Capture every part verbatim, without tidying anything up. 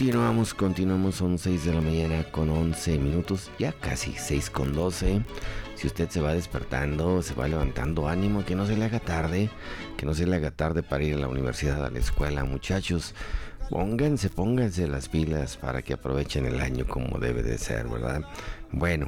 Continuamos, continuamos, son seis de la mañana con once minutos, ya casi seis con doce. Si usted se va despertando, se va levantando, ánimo, que no se le haga tarde, que no se le haga tarde para ir a la universidad, a la escuela, muchachos. Pónganse, pónganse las pilas para que aprovechen el año como debe de ser, ¿verdad? Bueno,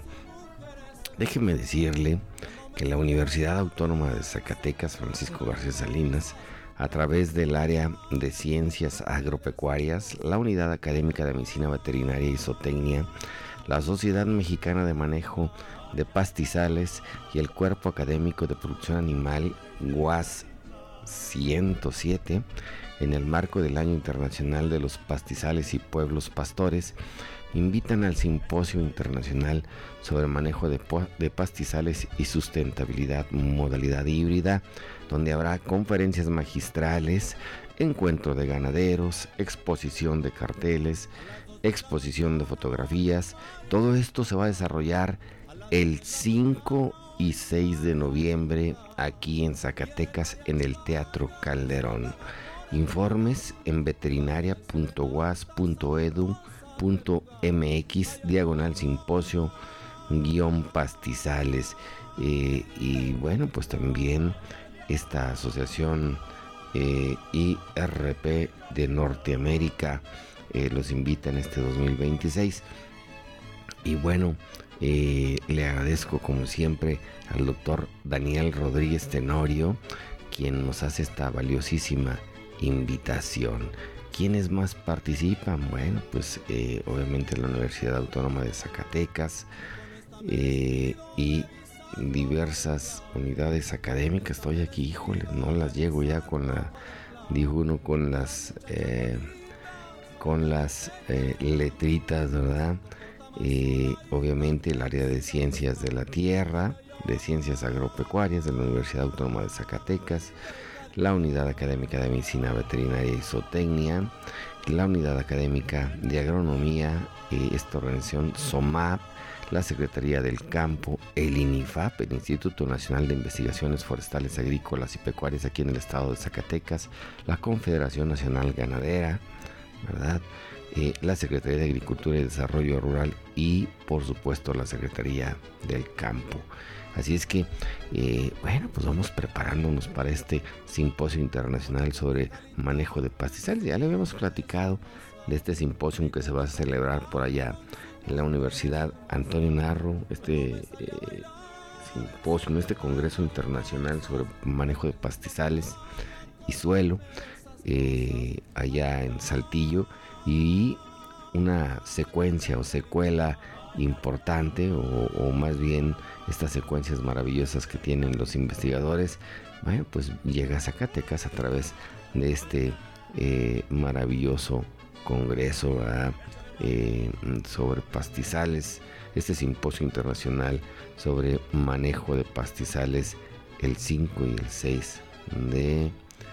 déjeme decirle que la Universidad Autónoma de Zacatecas, Francisco García Salinas, a través del área de Ciencias Agropecuarias, la Unidad Académica de Medicina Veterinaria y Zootecnia, la Sociedad Mexicana de Manejo de Pastizales y el Cuerpo Académico de Producción Animal U A S ciento siete, en el marco del Año Internacional de los Pastizales y Pueblos Pastores, invitan al Simposio Internacional sobre Manejo de, de Pastizales y Sustentabilidad Modalidad Híbrida, donde habrá conferencias magistrales, encuentro de ganaderos, exposición de carteles, exposición de fotografías. Todo esto se va a desarrollar el cinco y seis de noviembre aquí en Zacatecas, en el Teatro Calderón. Informes en veterinaria punto u a s punto e d u punto m x diagonal simposio guión pastizales. Eh, y bueno, pues también esta asociación eh, I R P de Norteamérica eh, los invita en este dos mil veintiséis. Y bueno, eh, le agradezco como siempre al doctor Daniel Rodríguez Tenorio, quien nos hace esta valiosísima invitación. ¿Quiénes más participan? Bueno, pues eh, obviamente la Universidad Autónoma de Zacatecas eh, y diversas unidades académicas. Estoy aquí, híjole, no las llego ya con la, dijo uno, con las eh, con las eh, letritas, ¿verdad? Eh, obviamente el área de Ciencias de la Tierra, de Ciencias Agropecuarias de la Universidad Autónoma de Zacatecas, la Unidad Académica de Medicina Veterinaria y Zootecnia, la Unidad Académica de Agronomía, eh, esta organización SOMAP, la Secretaría del Campo, el INIFAP, el Instituto Nacional de Investigaciones Forestales, Agrícolas y Pecuarias aquí en el estado de Zacatecas, la Confederación Nacional Ganadera, ¿verdad? Eh, la Secretaría de Agricultura y Desarrollo Rural y, por supuesto, la Secretaría del Campo. Así es que, eh, bueno, pues vamos preparándonos para este simposio internacional sobre manejo de pastizales. Ya le habíamos platicado de este simposio que se va a celebrar por allá en la Universidad Antonio Narro, este eh, simposio, este congreso internacional sobre manejo de pastizales y suelo, eh, allá en Saltillo, y una secuencia o secuela importante, o, o más bien estas secuencias maravillosas que tienen los investigadores, bueno, pues llega a Zacatecas a través de este eh, maravilloso congreso eh, sobre pastizales, este simposio internacional sobre manejo de pastizales, el cinco y el seis de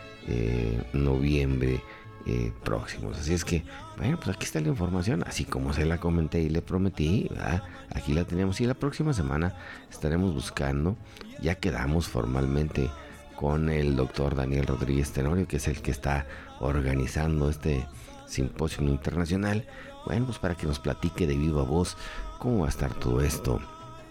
eh, noviembre Eh, próximos. Así es que, bueno, pues aquí está la información, así como se la comenté y le prometí, ¿verdad? Aquí la tenemos, y la próxima semana estaremos buscando, ya quedamos formalmente con el doctor Daniel Rodríguez Tenorio, que es el que está organizando este simposio internacional, bueno, pues para que nos platique de viva voz cómo va a estar todo esto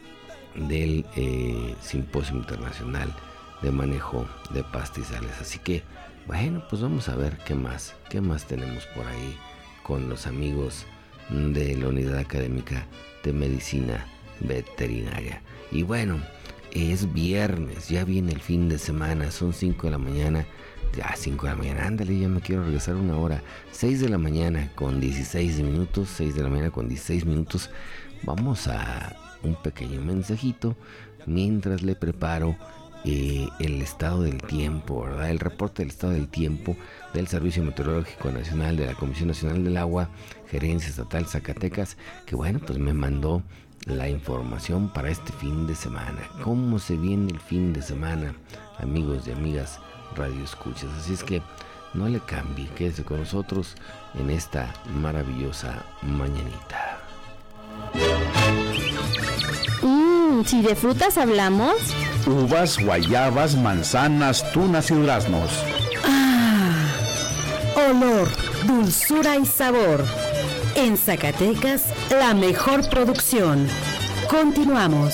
del eh, simposio internacional de manejo de pastizales. Así que, bueno, pues vamos a ver qué más, qué más tenemos por ahí con los amigos de la Unidad Académica de Medicina Veterinaria. Y bueno, es viernes, ya viene el fin de semana, son cinco de la mañana, ya cinco de la mañana, ándale, ya me quiero regresar una hora, seis de la mañana con dieciséis minutos, seis de la mañana con dieciséis minutos, vamos a un pequeño mensajito mientras le preparo Eh, el estado del tiempo, ¿verdad? El reporte del estado del tiempo del Servicio Meteorológico Nacional, de la Comisión Nacional del Agua, Gerencia Estatal Zacatecas, que bueno, pues me mandó la información para este fin de semana. ¿Cómo se viene el fin de semana, amigos y amigas Radio Escuchas? Así es que no le cambie, quédese con nosotros en esta maravillosa mañanita. Mmm, si de frutas hablamos, uvas, guayabas, manzanas, tunas y duraznos. Ah, olor, dulzura y sabor. En Zacatecas, la mejor producción. Continuamos.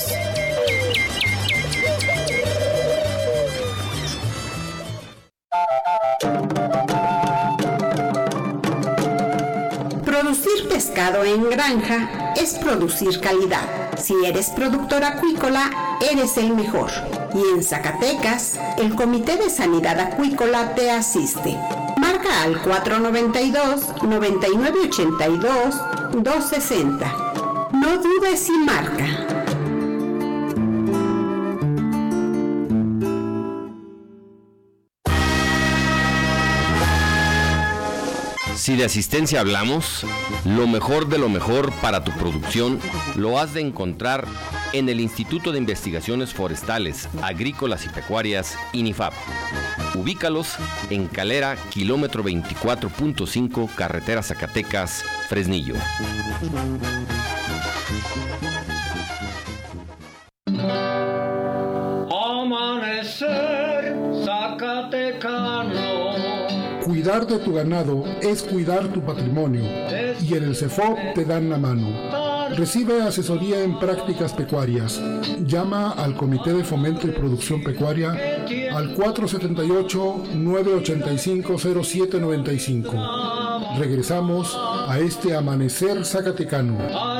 Producir pescado en granja es producir calidad. Si eres productor acuícola, eres el mejor. Y en Zacatecas, el Comité de Sanidad Acuícola te asiste. Marca al cuatro noventa y dos, noventa y nueve ochenta y dos, doscientos sesenta. No dudes y marca. Si de asistencia hablamos, lo mejor de lo mejor para tu producción lo has de encontrar en el Instituto de Investigaciones Forestales, Agrícolas y Pecuarias, INIFAP. Ubícalos en Calera, kilómetro veinticuatro punto cinco, carretera Zacatecas, Fresnillo. Amanecer zacatecano. Cuidar de tu ganado es cuidar tu patrimonio, y en el CEFOP te dan la mano. Recibe asesoría en prácticas pecuarias. Llama al Comité de Fomento y Producción Pecuaria al cuatro setenta y ocho, nueve ochenta y cinco, cero siete noventa y cinco. Regresamos a este amanecer zacatecano.